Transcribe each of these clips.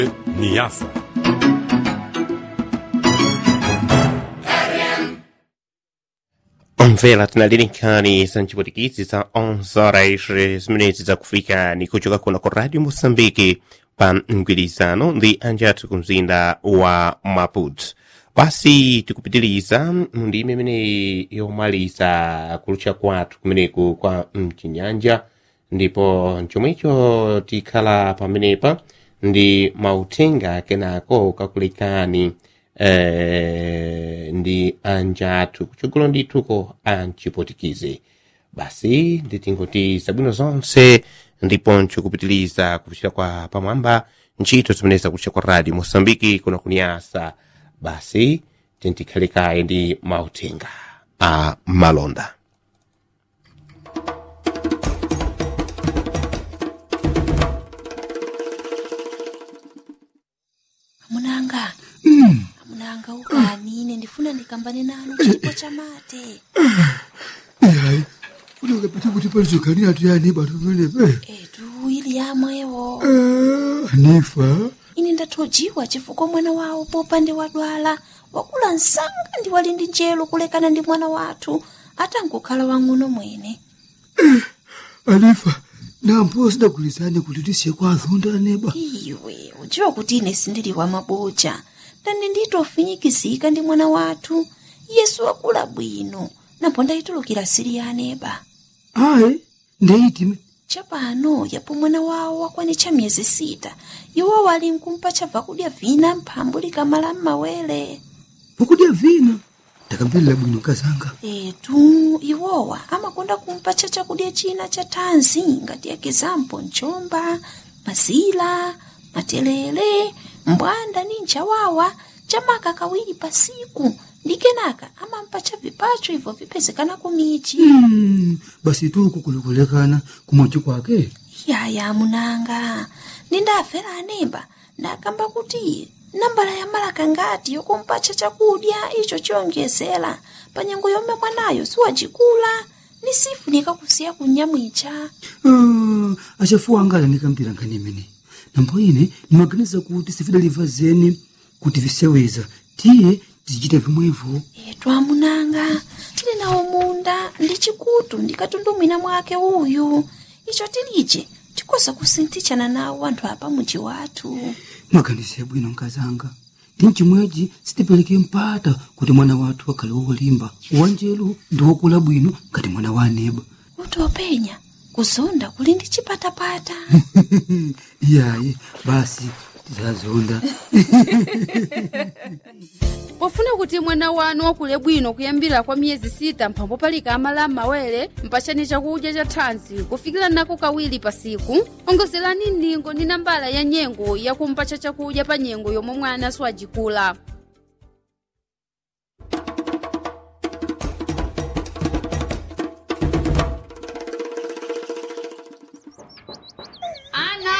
Niasa. Mvela tinalirinkani sanchiputikitsi za 11 horas zimenezi zakufika ni kuchoka kuna kwa Radio Mosambiki pa mgwirizano ndi anjatu kumzinda wa Maputo. Basi tikupitiliza ndime imene yomaliza kulucha kwathu kumeneku kwa mchinyanja ndipo chomwecho tikhala pamenepa ndi mautenga kenako kakulekani ndi anjatu kuchokolo ndithuko anchipotikize. Basi nditingoti zabwino zonse ndipo nchikupitiliza kupichira kwa pamwamba ntchito zimeneza kupichira kwa Radio Mosambiki kuna kuniasa. Basi tintikhalekaye ndi mautenga a malonda. Munanga. Munanga ukani ine ndifuna ndikambane nanu chipo cha mate. Hayi. Funeka pete kuti palizokani atu yani batu mene. Tu ili yamwewo. Nifa. Ine ndathojiwa chifukwa mwana wawo popande wadwala wakula nsanga ndi wali ndi njelo kulekana ndi mwana wathu atangokhala wang'ono mwene. Anifa. Nampo sidagulizane kuti tisiye kwa azonda neba. Iwe udziwa kuti ine sindili wa maboja ndani nditofinyikizika ndi mwana wathu Yesu wakula bwino napo ndayitulukira siri ya aneba. Ayi ndeiti chapano yapo mwana wawo wakwanitcha miyezi 6 iwo wali nkumpa chakudya vina mphambu likamala m'mawere. vakudya vina ndakambirira bwino kazanga. Tu iwowa amakonda kumpa chakudya china cha thanzi ngati ekizampo nchomba, mazila, matelele, mbwanda ni nchawawa chamaka kawiri pasiku ndi kenaka amampa cha vipacho hivyo vipezekana kumichi. Basi tu kukulekulekana kumochi kwake. Yaya munanga nindafera anemba ndakamba kuti nambala ya malaka ngati yokumpacha chakudya icho chiyongezera panyengo yomwe mwanayo siwajikula nisifunika kusiya kunyamwicha. Achafuwa angala nikambira nkanimene nambo ine nimaganiza kuti sifidaliva zeni kuti viseweza tiye tizichita vimwevo. Twamunanga tili nawo munda ndi chikutu ndikatundumwina mwake uyu icho tilije tikosa kusinthitshana nawo anthu apa muji wathu. Maganize bwino nkazanga ndi chimwechi sitipeleke mpata kuti mwana wathu wakhale wolimba wanjelu ndi wokula bwino ngati mwana wa aneba. Utopenya kuzonda kuli ndi chipatapata. Iyayi basi tizazonda. Pofuna kuti mwana wanu wakule bwino kuyambira kwa miyezi 6 mphambo palika amala m'mawere mpachani chakudya cha thanzi kufikira nako kawiri pasiku. Ongozerani ningo ni nambala ya nyengo yakumpacha chakudya pa nyengo yomwe mwana siwajikula. Ana!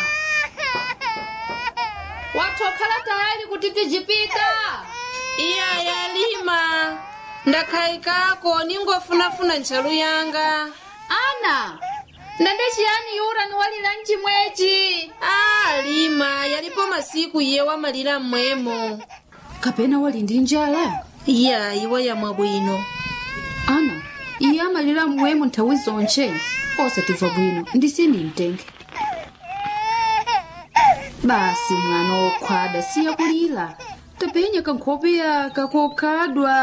Watokhala tayari kuti tijipita. Iya yalima ndakhaikako ningofunafuna ntchalu yanga. Ana, ndende chiyani yura ni walira mchimwechi? Lima yalipo masiku iye wamalira mmwemo. Kapena wali ndi njala? Iya iwa yamwa bwino. Ana, iye amalira mmwemo nthawi zonche osatimva bwino ndisini mtenge. Basi mwana wokhwada siya kulira tapenya kankhope yaka kokhadwa.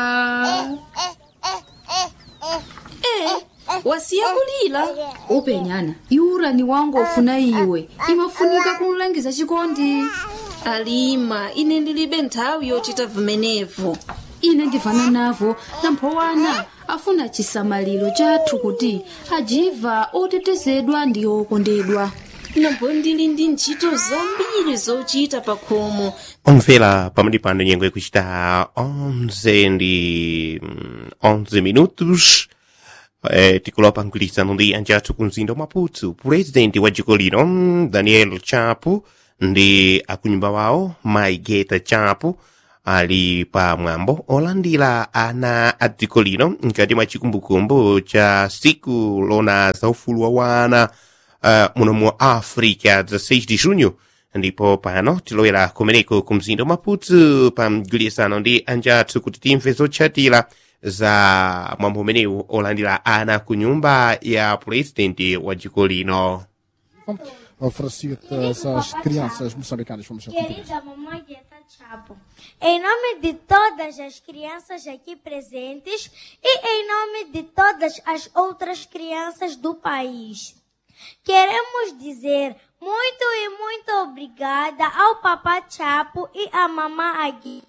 Wasiya kulira upenyana yura ni wangu ofuna iwe imafunika kumulangiza chikondi. Alima ine ndilibe nthawi yochita vimenevu. Ine ndivana navo namphowana afuna chisamaliro chathu kuti ajiva otetezedwa ndi okondedwa. Nambo ndili ndi ntchito zambiri zochita pa khomo. Omvera pamene pano nyengo ikuchita 11 ndi 11 minutos. Tikulopa mgwirizano ndi anjathu kumzinda wa Maputo. Presidenti wa dziko lino Daniel Chapo ndi akunyumba wawo Maigeta Chapo ali pa mwambo olandira ana a dziko lino mkati mwa chikumbukumbu cha siku lona za ufulu wa wana muno mu África 16 de junho ndipo pano tilowera kumeneko ku mzinda wa maputo pa mgwirizano ndi anjathu kuti timve zotsatira za mwambo umenewu olandira ana ku nyumba ya purezidenti wa dziko lino. Oferecido às crianças moçambicanas. Querida mamãe Guetta Chapo, em nome de todas as crianças aqui presentes e em nome de todas as outras crianças do país, queremos dizer muito e muito obrigada ao Papá Chapo e à Mamã Agui.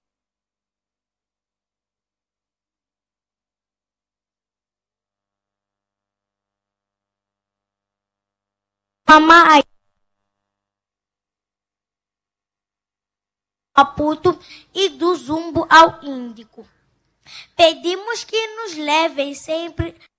Mamã Maputo e do Zumbo ao Índico. Pedimos que nos levem sempre